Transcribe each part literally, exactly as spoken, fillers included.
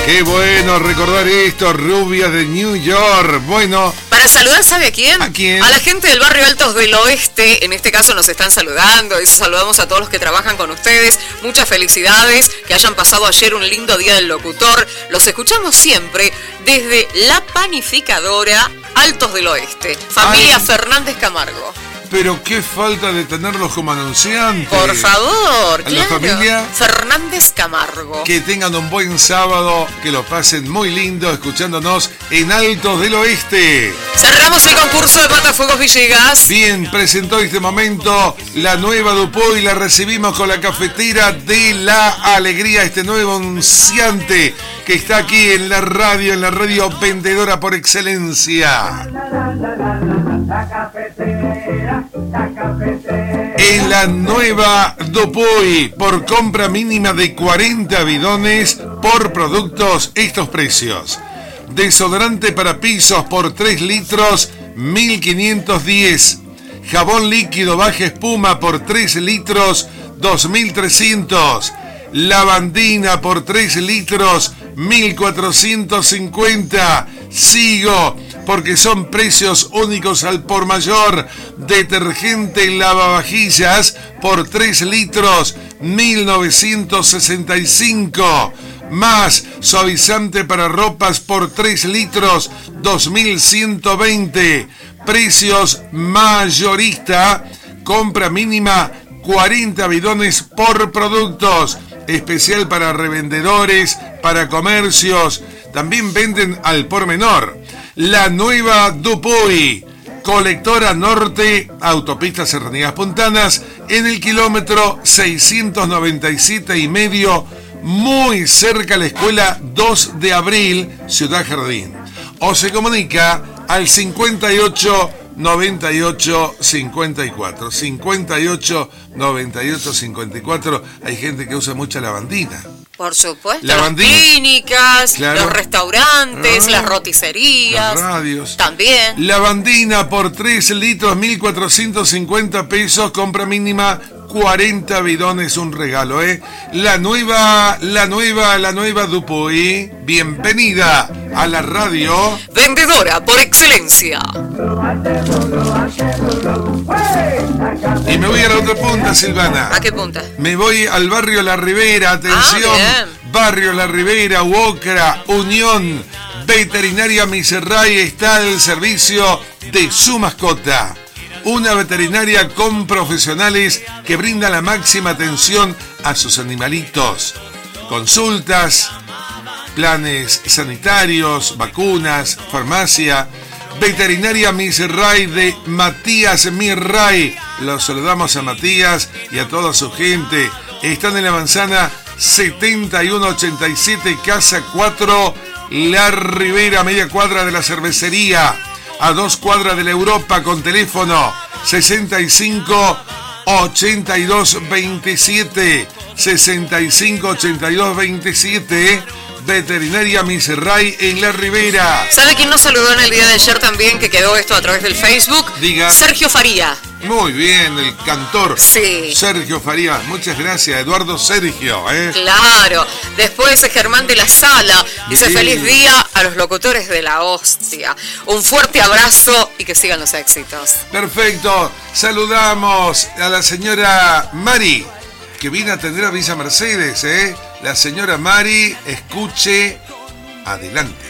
Qué bueno recordar esto, rubias de New York. Bueno. Para saludar, ¿sabe a quién? ¿A quién? A la gente del barrio Altos del Oeste. En este caso nos están saludando. Y saludamos a todos los que trabajan con ustedes. Muchas felicidades. Que hayan pasado ayer un lindo día del locutor. Los escuchamos siempre desde la panificadora Altos del Oeste. Familia Ay. Fernández Camargo. Pero qué falta de tenerlos como anunciantes. Por favor, a claro. La familia Fernández Camargo. Que tengan un buen sábado, que lo pasen muy lindo escuchándonos en Altos del Oeste. Cerramos el concurso de Matafuegos Villegas. Bien, presentó este momento la nueva Dupuy y la recibimos con la cafetera de la alegría, este nuevo anunciante que está aquí en la radio, en la radio vendedora por excelencia. La cafetera, la cafetera. En la nueva Dupuy, por compra mínima de cuarenta bidones por productos, estos precios. Desodorante para pisos por tres litros, mil quinientos diez. Jabón líquido baja espuma por tres litros, dos mil trescientos. Lavandina por tres litros, mil cuatrocientos cincuenta. Sigo, porque son precios únicos al por mayor. Detergente lavavajillas por tres litros, mil novecientos sesenta y cinco. Más suavizante para ropas por tres litros, dos mil ciento veinte. Precios mayorista, compra mínima cuarenta bidones por productos. Especial para revendedores, para comercios. También venden al por menor. La nueva Dupuy, colectora norte, autopista Serranías Puntanas, en el kilómetro seiscientos noventa y siete y medio, muy cerca a la escuela dos de abril, Ciudad Jardín. O se comunica al cincuenta y ocho noventa y ocho cincuenta y cuatro. cincuenta y ocho noventa y ocho cincuenta y cuatro. Hay gente que usa mucha lavandina. Por supuesto, Lavandina. Las clínicas, Claro. los restaurantes, Ah, las roticerías, las radios. También. Lavandina por tres litros, mil cuatrocientos cincuenta pesos, compra mínima cuarenta bidones, un regalo, ¿eh? La nueva, la nueva, la nueva Dupuy, bienvenida a la radio. Vendedora por excelencia. Y me voy a la otra punta, Silvana. ¿A qué punta? Me voy al barrio La Ribera, atención. Ah, bien. Barrio La Ribera, Uocra, Unión, Veterinaria Miserray está al servicio de su mascota. Una veterinaria con profesionales que brinda la máxima atención a sus animalitos. Consultas, planes sanitarios, vacunas, farmacia. Veterinaria Miserray de Matías Mirray. Los saludamos a Matías y a toda su gente. Están en la manzana setenta y uno ochenta y siete, Casa cuatro, La Ribera, media cuadra de la cervecería. A dos cuadras de la Europa, con teléfono sesenta y cinco ochenta y dos veintisiete. sesenta y cinco ochenta y dos veintisiete. Veterinaria Miserray en La Ribera. ¿Sabe quién nos saludó en el día de ayer también, que quedó esto a través del Facebook? Diga. Sergio Faría. Muy bien, el cantor. Sí. Sergio Faría. Muchas gracias, Eduardo Sergio. ¿eh? Claro. Después Germán de la Sala dice: Sí. feliz día a los locutores de la hostia. Un fuerte abrazo y que sigan los éxitos. Perfecto. Saludamos a la señora Mari, que viene a atender a Villa Mercedes. ¿eh? La señora Mari, escuche, adelante.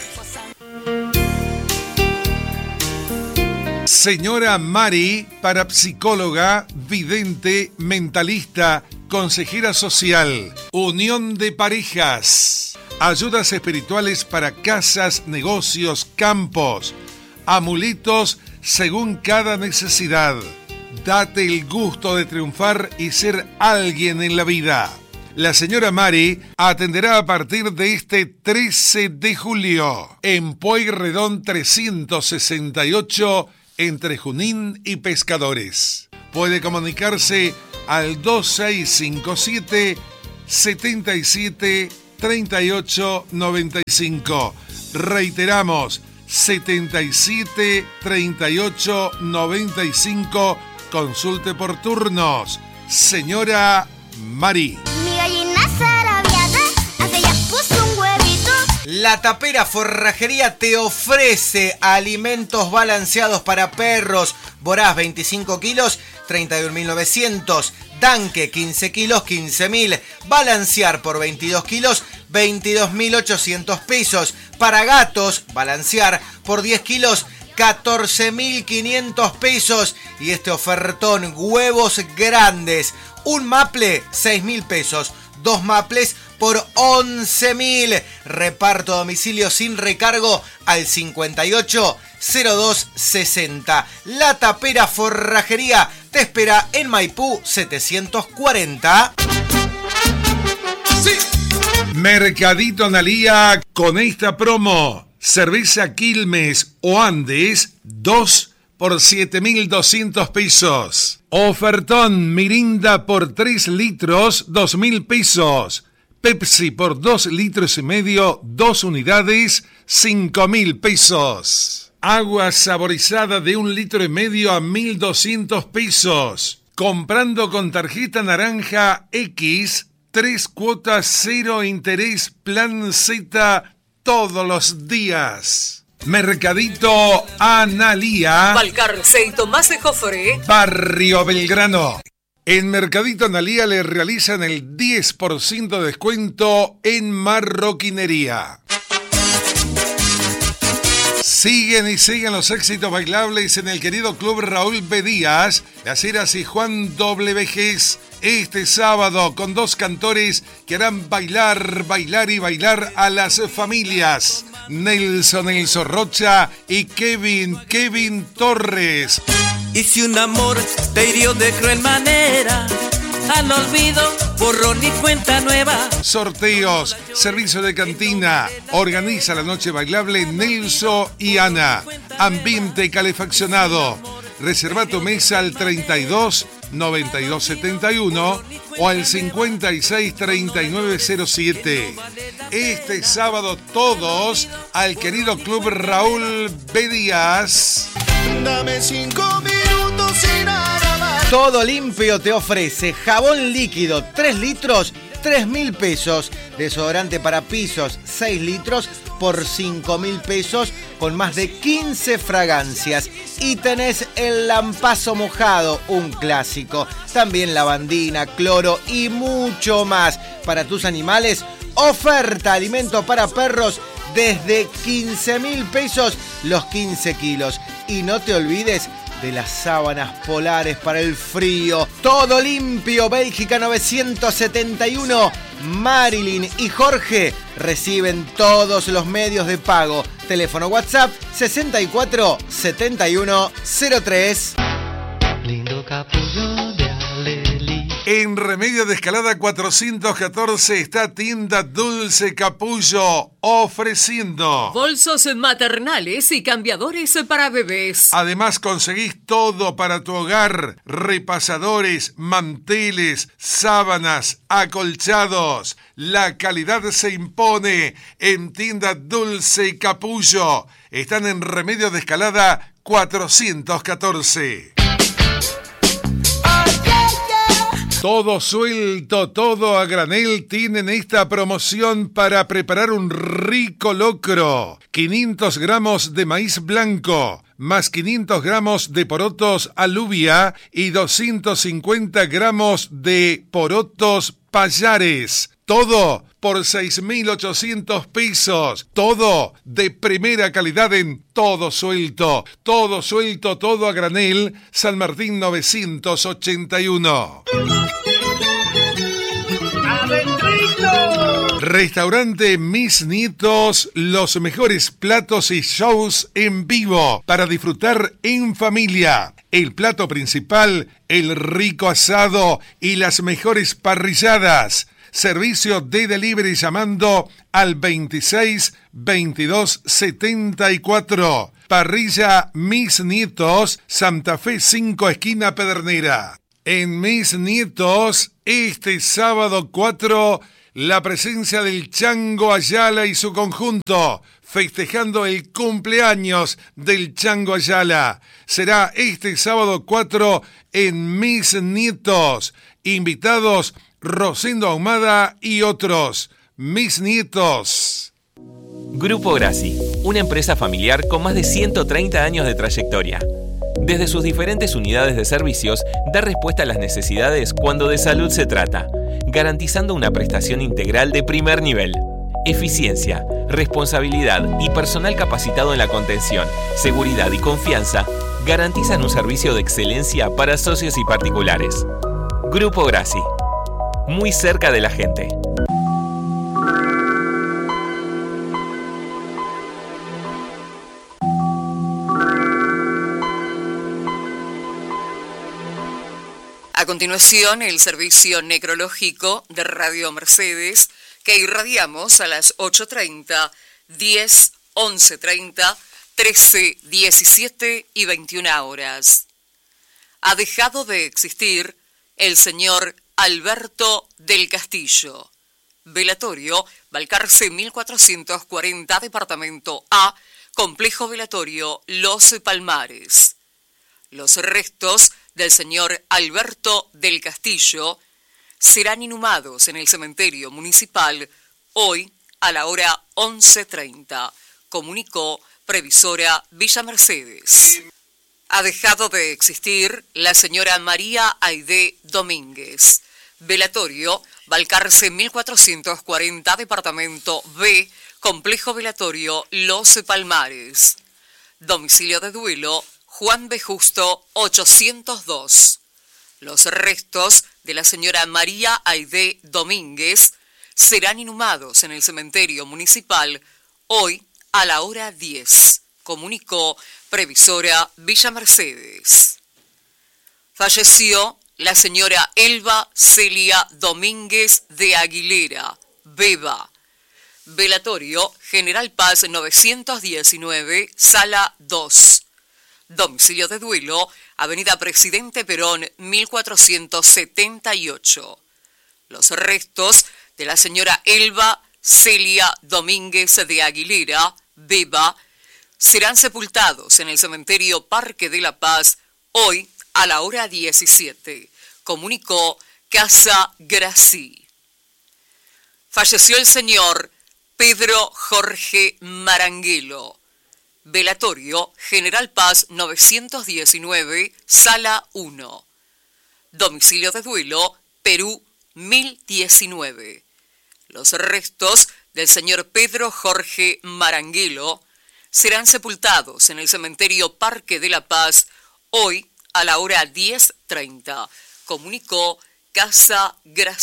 Señora Mari, parapsicóloga, vidente, mentalista, consejera social, unión de parejas, ayudas espirituales para casas, negocios, campos, amuletos según cada necesidad. Date el gusto de triunfar y ser alguien en la vida. La señora Mari atenderá a partir de este trece de julio en Pueyrredón trescientos sesenta y ocho, entre Junín y Pescadores. Puede comunicarse al dos seis cinco siete, setenta y siete, treinta y ocho noventa y cinco. Reiteramos, setenta y siete, treinta y ocho noventa y cinco. Consulte por turnos. Señora Mari. Mi gallina zarabiada hace ya puso un huevito. La Tapera Forrajería te ofrece alimentos balanceados para perros. Borás veinticinco kilos, treinta y un mil novecientos. Danke quince kilos, quince mil. Balancear por veintidós kilos, veintidós mil ochocientos pesos. Para gatos, balancear por diez kilos, catorce mil quinientos pesos. Y este ofertón, huevos grandes. Un maple, seis mil pesos. Dos maples por once mil. Reparto a domicilio sin recargo al cincuenta y ocho cero dos sesenta. La Tapera Forrajería te espera en Maipú setecientos cuarenta. Sí. Mercadito Analía con esta promo. Cerveza Quilmes o Andes, dos por siete mil doscientos pesos. Ofertón Mirinda por tres litros, dos mil pesos. Pepsi por dos litros y medio, dos unidades, cinco mil pesos. Agua saborizada de un litro y medio a mil doscientos pesos. Comprando con tarjeta naranja X, tres cuotas cero interés plan Z todos los días. Mercadito Analía, Balcarce y Tomás de Jofre, Barrio Belgrano. En Mercadito Analía le realizan el diez por ciento de descuento en marroquinería. Siguen y siguen los éxitos bailables en el querido Club Raúl B. Díaz, Las Heras y Juan W. Vejez. Este sábado con dos cantores que harán bailar, bailar y bailar a las familias. Nelson Nelson Rocha y Kevin, Kevin Torres. Y si un amor te hirió de cruel manera, al olvido, borrón y cuenta nueva. Sorteos, servicio de cantina. Organiza la noche bailable Nelson y Ana. Ambiente calefaccionado. Reserva tu mesa al treinta y dos noventa y dos setenta y uno o al cincuenta y seis treinta y nueve cero siete. Este sábado todos al querido Club Raúl B. Díaz. Dame cinco minutos sin nada más. Todo Limpio te ofrece jabón líquido tres litros, tres mil pesos. Desodorante para pisos seis litros por cinco mil pesos con más de quince fragancias. Y tenés el lampazo mojado, un clásico. También lavandina, cloro y mucho más. Para tus animales, oferta alimento para perros desde quince mil pesos los quince kilos. Y no te olvides de las sábanas polares para el frío. Todo Limpio, Bélgica novecientos setenta y uno. Marilyn y Jorge reciben todos los medios de pago. Teléfono WhatsApp sesenta y cuatro setenta y uno cero tres. Lindo capullo de Alelí. En Remedio de Escalada cuatrocientos catorce está Tienda Dulce Capullo ofreciendo bolsos maternales y cambiadores para bebés. Además conseguís todo para tu hogar: repasadores, manteles, sábanas, acolchados. La calidad se impone en Tienda Dulce Capullo. Están en Remedio de Escalada cuatrocientos catorce. Todo suelto, todo a granel tienen esta promoción para preparar un rico locro. quinientos gramos de maíz blanco, más quinientos gramos de porotos alubia y doscientos cincuenta gramos de porotos payares. Todo por seis mil ochocientos pesos. Todo de primera calidad en Todo Suelto. Todo Suelto, todo a granel. San Martín novecientos ochenta y uno. ¡Adentrito! Restaurante Mis Nietos, los mejores platos y shows en vivo para disfrutar en familia. El plato principal, el rico asado y las mejores parrilladas. Servicio de delivery llamando al veintiséis veintidós setenta y cuatro. Parrilla Mis Nietos, Santa Fe cinco, esquina Pedernera. En Mis Nietos, este sábado cuatro, la presencia del Chango Ayala y su conjunto, festejando el cumpleaños del Chango Ayala. Será este sábado cuatro en Mis Nietos. Invitados Rosendo Ahumada y otros. Mis Nietos. Grupo Grassi, una empresa familiar con más de ciento treinta años de trayectoria. Desde sus diferentes unidades de servicios, da respuesta a las necesidades cuando de salud se trata, garantizando una prestación integral de primer nivel. Eficiencia, responsabilidad y personal capacitado en la contención, seguridad y confianza garantizan un servicio de excelencia para socios y particulares. Grupo Grassi, muy cerca de la gente. A continuación, el servicio necrológico de Radio Mercedes, que irradiamos a las ocho treinta, diez, once treinta, trece, diecisiete y veintiuna horas. Ha dejado de existir el señor Alberto del Castillo. Velatorio, Balcarce mil cuatrocientos cuarenta, Departamento A, Complejo Velatorio Los Palmares. Los restos del señor Alberto del Castillo serán inhumados en el cementerio municipal hoy a la hora once treinta, comunicó Previsora Villa Mercedes. Ha dejado de existir la señora María Aide Domínguez. Velatorio, Balcarce mil cuatrocientos cuarenta, Departamento B, Complejo Velatorio Los Palmares. Domicilio de duelo, Juan B. Justo ochocientos dos. Los restos de la señora María Aide Domínguez serán inhumados en el cementerio municipal hoy a la hora diez, comunicó Previsora Villa Mercedes. Falleció la señora Elba Celia Domínguez de Aguilera, Beba. Velatorio, General Paz novecientos diecinueve, Sala dos. Domicilio de duelo, Avenida Presidente Perón mil cuatrocientos setenta y ocho. Los restos de la señora Elba Celia Domínguez de Aguilera, Beba, serán sepultados en el cementerio Parque de la Paz hoy a la hora diecisiete, comunicó Casa Grassi. Falleció el señor Pedro Jorge Maranguelo. Velatorio, General Paz novecientos diecinueve, Sala uno. Domicilio de duelo, Perú mil diecinueve. Los restos del señor Pedro Jorge Maranguelo serán sepultados en el cementerio Parque de la Paz hoy a la hora diez treinta, comunicó Casa Grassi.